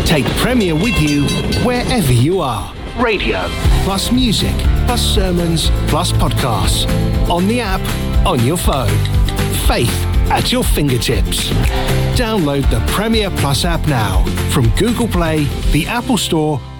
Take Premier with you wherever you are. Radio, plus music, plus sermons, plus podcasts. On the app, on your phone. Faith at your fingertips. Download the Premier Plus app now from Google Play, the Apple Store,